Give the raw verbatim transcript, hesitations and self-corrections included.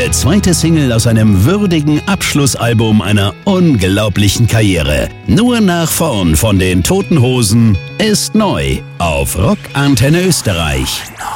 ihre zweite Single aus einem würdigen Abschlussalbum einer unglaublichen Karriere. Nur nach vorn von den Toten Hosen ist neu auf Rock Antenne Österreich.